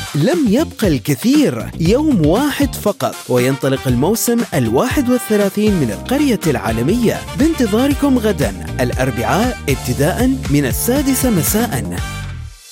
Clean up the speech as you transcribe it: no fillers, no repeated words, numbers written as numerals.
لم يبق الكثير، يوم واحد فقط وينطلق الموسم 31 من القرية العالمية. بانتظاركم غدا الأربعاء ابتداء من 6 مساء.